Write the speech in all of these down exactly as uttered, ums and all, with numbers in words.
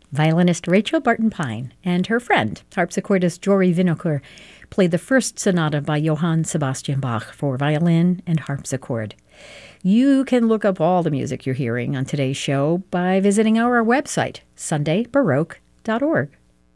Violinist Rachel Barton-Pine and her friend, harpsichordist Jory Winokur, played the first sonata by Johann Sebastian Bach for violin and harpsichord. You can look up all the music you're hearing on today's show by visiting our website, sunday baroque dot org.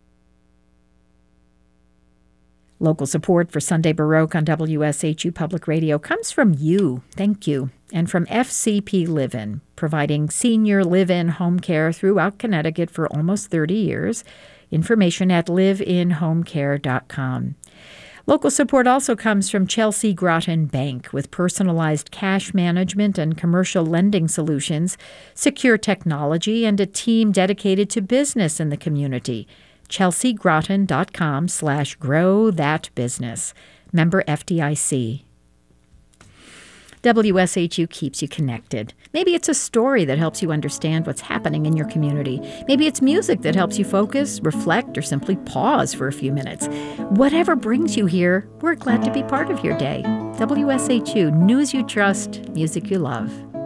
Local support for Sunday Baroque on W S H U Public Radio comes from you, thank you, and from F C P Live-In, providing senior live-in home care throughout Connecticut for almost thirty years. Information at live in home care dot com. Local support also comes from Chelsea Groton Bank with personalized cash management and commercial lending solutions, secure technology, and a team dedicated to business in the community. chelsea groton dot com slash grow that business. Member F D I C. W S H U keeps you connected. Maybe it's a story that helps you understand what's happening in your community. Maybe it's music that helps you focus, reflect, or simply pause for a few minutes. Whatever brings you here, we're glad to be part of your day. W S H U, news you trust, music you love.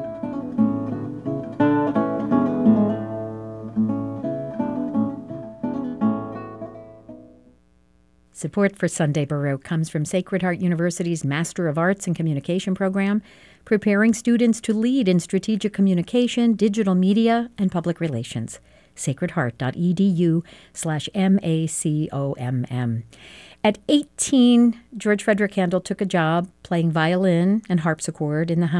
Support for Sunday Baroque comes from Sacred Heart University's Master of Arts in Communication program, preparing students to lead in strategic communication, digital media, and public relations. sacred heart dot e d u slash M A C O M M. At eighteen, George Frederick Handel took a job playing violin and harpsichord in the